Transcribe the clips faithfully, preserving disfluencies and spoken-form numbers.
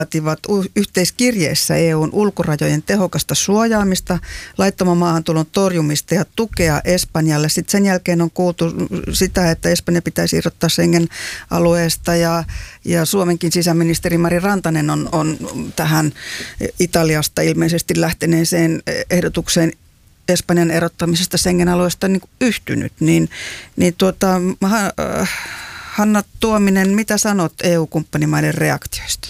vaativat yhteiskirjeessä E U:n ulkorajojen tehokasta suojaamista, laittoman maahantulon torjumista ja tukea Espanjalle. Sitten sen jälkeen on kuultu sitä, että Espanja pitäisi irrottaa Schengen-alueesta ja, ja Suomenkin sisäministeri Mari Rantanen on, on tähän Italiasta ilmeisesti lähteneeseen ehdotukseen Espanjan erottamisesta Schengen-alueesta niin kuin yhtynyt. Niin, niin tuota, Hanna Tuominen, mitä sanot E U-kumppanimaiden reaktioista?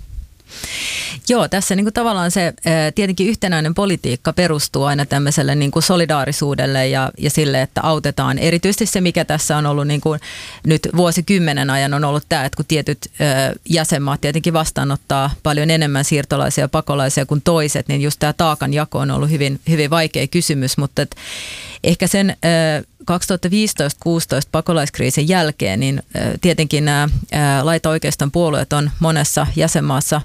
Joo, tässä niin kuin tavallaan se tietenkin yhtenäinen politiikka perustuu aina tämmöiselle niin kuin solidaarisuudelle ja, ja sille, että autetaan. Erityisesti se, mikä tässä on ollut niin kuin nyt vuosikymmenen ajan on ollut tämä, että kun tietyt jäsenmaat tietenkin vastaanottaa paljon enemmän siirtolaisia ja pakolaisia kuin toiset, niin just tämä taakanjako on ollut hyvin, hyvin vaikea kysymys, mutta et ehkä sen kaksituhattaviisitoista kuusitoista pakolaiskriisin jälkeen, niin tietenkin nämä laita-oikeiston puolueet on monessa jäsenmaassa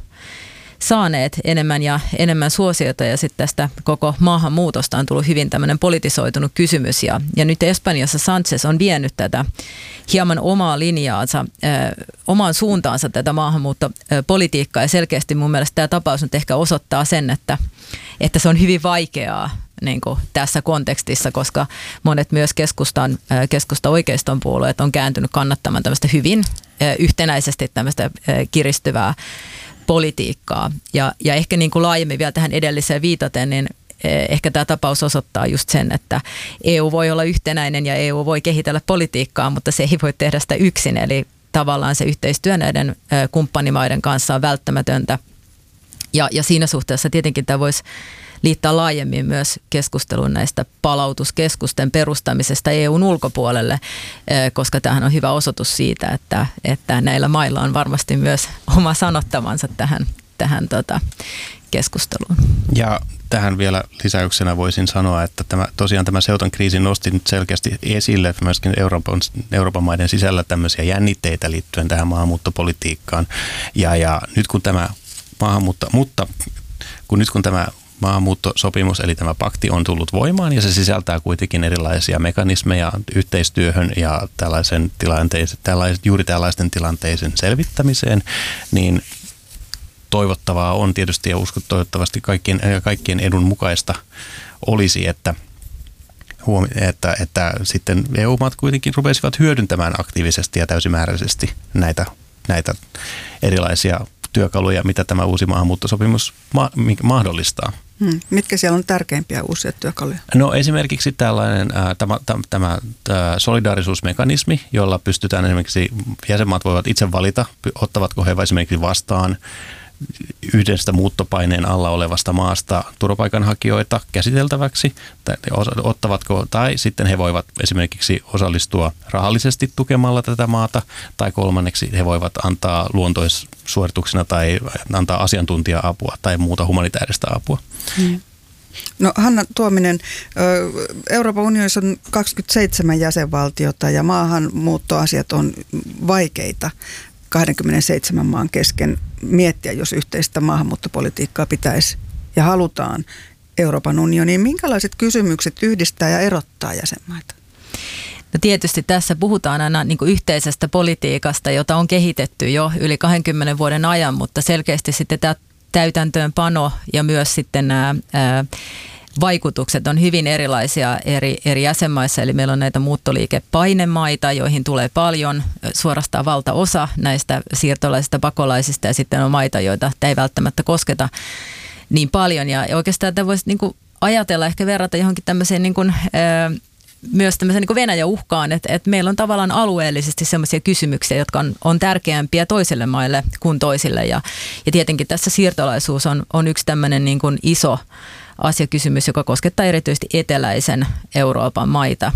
saaneet enemmän ja enemmän suosiota ja sitten tästä koko maahanmuutosta on tullut hyvin tämmöinen politisoitunut kysymys ja, ja nyt Espanjassa Sánchez on vienyt tätä hieman omaa linjaansa, äh, omaan suuntaansa tätä maahanmuuttopolitiikkaa ja selkeästi mun mielestä tämä tapaus nyt ehkä osoittaa sen, että, että se on hyvin vaikeaa niin kuin tässä kontekstissa, koska monet myös keskustan, äh, keskusta oikeiston puolueet on kääntynyt kannattamaan tämmöistä hyvin äh, yhtenäisesti tämmöistä äh, kiristyvää politiikkaa. Ja, ja ehkä niin kuin laajemmin vielä tähän edelliseen viitaten, niin ehkä tämä tapaus osoittaa just sen, että E U voi olla yhtenäinen ja E U voi kehitellä politiikkaa, mutta se ei voi tehdä sitä yksin. Eli tavallaan se yhteistyö näiden kumppanimaiden kanssa on välttämätöntä. Ja, ja siinä suhteessa tietenkin tämä voisi liittää laajemmin myös keskustelun näistä palautuskeskusten perustamisesta E U:n ulkopuolelle, koska tämähän on hyvä osoitus siitä, että, että näillä mailla on varmasti myös oma sanottavansa tähän, tähän tota, keskusteluun. Ja tähän vielä lisäyksenä voisin sanoa, että tämä, tosiaan tämä Ceutan kriisi nosti nyt selkeästi esille myöskin Euroopan, Euroopan maiden sisällä tämmöisiä jännitteitä liittyen tähän maahanmuuttopolitiikkaan. Ja, ja nyt kun tämä maahanmuutto, mutta kun nyt kun tämä maahanmuuttosopimus, eli tämä pakti on tullut voimaan ja se sisältää kuitenkin erilaisia mekanismeja yhteistyöhön ja tällaisen tilanteisen, tällaisen, juuri tällaisten tilanteisen selvittämiseen, niin toivottavaa on tietysti ja uskon toivottavasti kaikkien, kaikkien edun mukaista olisi, että, huomi- että, että sitten E U-maat kuitenkin rupesivat hyödyntämään aktiivisesti ja täysimääräisesti näitä, näitä erilaisia työkaluja, mitä tämä uusi maahanmuuttosopimus ma- mahdollistaa. Hmm. Mitkä siellä on tärkeimpiä uusia työkaluja? No esimerkiksi tällainen ää, tämä, tämä, tämä solidaarisuusmekanismi, jolla pystytään esimerkiksi, jäsenmaat voivat itse valita, ottavatko he esimerkiksi vastaan yhdestä muuttopaineen alla olevasta maasta turvapaikanhakijoita käsiteltäväksi, tai ottavatko, tai sitten he voivat esimerkiksi osallistua rahallisesti tukemalla tätä maata, tai kolmanneksi he voivat antaa luontoissuorituksena tai antaa asiantuntija-apua tai muuta humanitaarista apua. Hmm. No Hanna Tuominen, Euroopan unionissa on kaksikymmentäseitsemän jäsenvaltiota ja maahanmuuttoasiat on vaikeita kaksikymmentäseitsemän maan kesken miettiä, jos yhteistä maahanmuuttopolitiikkaa pitäisi ja halutaan Euroopan unioniin. Minkälaiset kysymykset yhdistää ja erottaa jäsenmaita? No tietysti tässä puhutaan aina niin kuin yhteisestä politiikasta, jota on kehitetty jo yli kahdenkymmenen vuoden ajan, mutta selkeästi sitten tämä täytäntöönpano ja myös sitten nämä ää, vaikutukset on hyvin erilaisia eri, eri jäsenmaissa, eli meillä on näitä muuttoliikepainemaita, joihin tulee paljon, suorastaan valtaosa näistä siirtolaisista pakolaisista, ja sitten on maita, joita tämä ei välttämättä kosketa niin paljon, ja oikeastaan tämä voisi niin kuin ajatella, ehkä verrata johonkin tämmöiseen niin kuin, ää, myös tämmöiseen niin kuin Venäjän uhkaan, että, että meillä on tavallaan alueellisesti sellaisia kysymyksiä, jotka on, on tärkeämpiä toisille maille kuin toisille, ja, ja tietenkin tässä siirtolaisuus on, on yksi tämmöinen niin kuin iso asiakysymys, joka koskettaa erityisesti eteläisen Euroopan maita.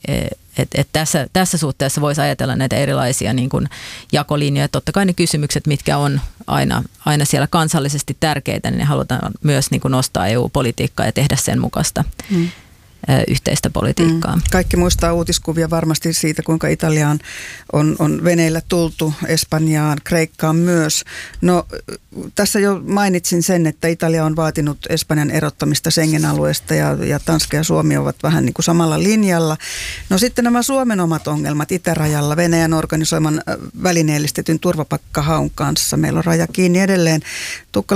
Et, et tässä, tässä suhteessa voisi ajatella näitä erilaisia niin kuin jakolinjoja. Totta kai ne kysymykset, mitkä on aina, aina siellä kansallisesti tärkeitä, niin ne halutaan myös niin kuin nostaa E U-politiikkaa ja tehdä sen mukaista. Hmm. yhteistä politiikkaa. Mm. Kaikki muistaa uutiskuvia varmasti siitä, kuinka Italiaan on, on veneillä tultu, Espanjaan, Kreikkaan myös. No tässä jo mainitsin sen, että Italia on vaatinut Espanjan erottamista Schengen-alueesta ja, ja Tanska ja Suomi ovat vähän niin kuin samalla linjalla. No sitten nämä Suomen omat ongelmat itärajalla Venäjän organisoiman välineellistetyn turvapaikkahaun kanssa. Meillä on raja kiinni edelleen. Tukka